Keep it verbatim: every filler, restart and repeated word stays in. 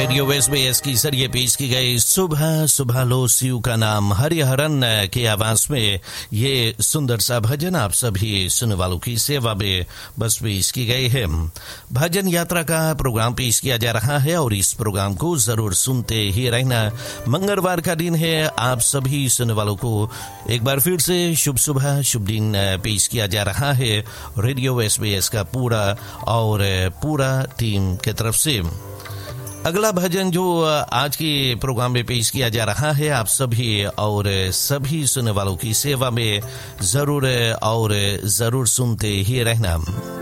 Radio SBS की जरिए पेश की गई सुबह सुबह लो सियू का नाम हरिहरन की आवाज में ये सुंदर सा भजन आप सभी सुनने वालों की सेवा में बस पेश की गई है। भजन यात्रा का प्रोग्राम पेश किया जा रहा है और इस प्रोग्राम को जरूर सुनते ही रहना। मंगलवार का दिन है, आप सभी सुनने वालों को एक बार फिर से शुभ सुबह शुभ दिन पेश किया जा रहा है रेडियो एसबीएस का पूरा और पूरा टीम की तरफ से। अगला भजन जो आज के प्रोग्राम में पेश किया जा रहा है आप सभी और सभी सुनने वालों की सेवा में जरूर और जरूर सुनते ही रहना।